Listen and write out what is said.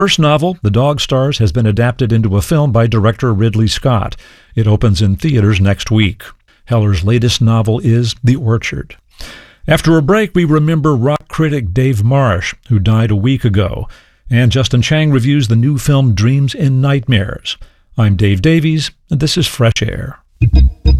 First novel, The Dog Stars, has been adapted into a film by director Ridley Scott. It opens in theaters next week. Heller's latest novel is The Orchard. After a break, we remember rock critic Dave Marsh, who died a week ago, and Justin Chang reviews the new film Dreams in Nightmares. I'm Dave Davies, and this is Fresh Air.